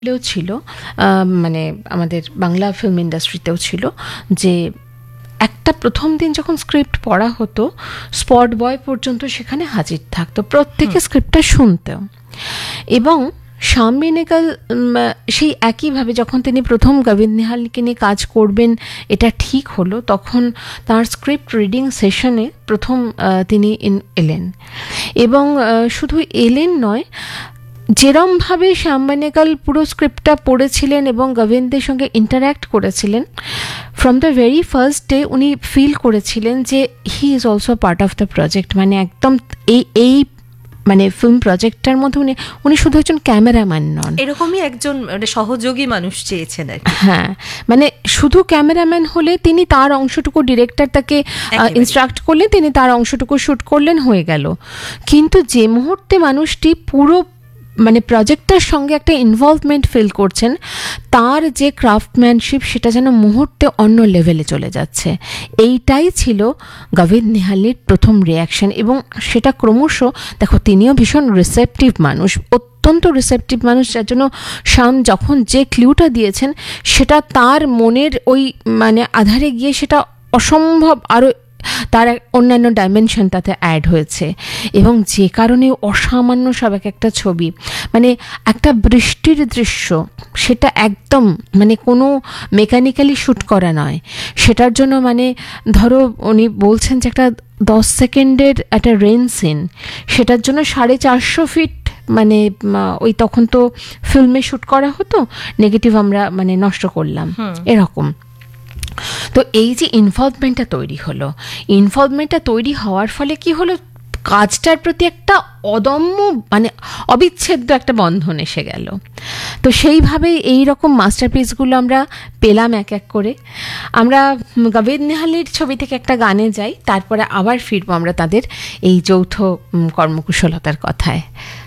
ছিল, মানে আমাদের বাংলা ফিল্ম ইন্ডাস্ট্রিতেও ছিল, যে একটা প্রথম দিন যখন স্ক্রিপ্ট পড়া হতো, স্পট বয় পর্যন্ত সেখানে হাজির থাকতো, প্রত্যেকে স্ক্রিপ্টটা শুনতেও। এবং শ্যাম বেনেগল সেই একইভাবে যখন তিনি প্রথম গোবিন্দ নিহালকে নিয়ে কাজ করবেন এটা ঠিক হলো, তখন তার স্ক্রিপ্ট রিডিং সেশনে প্রথম তিনি এলেন। এবং শুধু এলেন নয়, যেরমভাবে শ্যাম বেনেগল পুরো স্ক্রিপ্টটা পড়েছিলেন এবং গোবিন্দের সঙ্গে ইন্টার্যাক্ট করেছিলেন, from the very first day উনি ফিল করেছিলেন যে he is also part of the project. মানে একদম এই মানে ফিল্ম প্রজেক্টটার মধ্যে উনি শুধু একজন ক্যামেরাম্যান নন, এরকমই একজন সহযোগী মানুষ চেয়েছেন আর কি। হ্যাঁ, মানে শুধু ক্যামেরাম্যান হলে তিনি তার অংশটুকু, ডিরেক্টর তাকে ইনস্ট্রাক্ট করলে তিনি তার অংশটুকু শ্যুট করলেন, হয়ে গেল। কিন্তু যে মুহূর্তে মানুষটি পুরো মানে প্রজেক্টটার সঙ্গে একটা ইনভলভমেন্ট ফিল করছেন, তার যে ক্রাফটম্যানশিপ সেটা যেন মুহূর্তে অন্য লেভেলে চলে যাচ্ছে। এইটাই ছিল গোবিন্দ নিহালের প্রথম রিয়াকশন। এবং সেটা ক্রমশ, দেখো তিনিও ভীষণ রিসেপটিভ মানুষ, অত্যন্ত রিসেপটিভ মানুষ, যার জন্য শ্যাম যখন যে ক্লিউটা দিয়েছেন সেটা তার মনের ওই মানে আধারে গিয়ে সেটা অসম্ভব আরও তার অন্যান্য ডাইমেনশন তাতে অ্যাড হয়েছে। এবং যে কারণে অসামান্য সব একটা ছবি, মানে একটা বৃষ্টির দৃশ্য, সেটা একদম মানে কোনো মেকানিক্যালি শ্যুট করা নয়, সেটার জন্য মানে ধরো উনি বলছেন যে একটা 10 সেকেন্ডের একটা রেন সিন, সেটার জন্য 450 ফিট মানে ওই তখন তো ফিল্মে শ্যুট করা হতো, নেগেটিভ আমরা মানে নষ্ট করলাম এরকম। তো এই যে ইনভলভমেন্টটা তৈরি হওয়ার ফলে কি হলো, কাজটার প্রতি একটা অদম্য মানে অবিচ্ছেদ্য একটা বন্ধন এসে গেল। তো সেইভাবেই এই রকম মাস্টারপিসগুলো আমরা পেলাম এক এক করে। আমরা গোবিন্দ নিহালের ছবি থেকে একটা গানে যাই, তারপরে আবার ফিরবো আমরা তাদের এই যৌথ কর্মকুশলতার কথায়।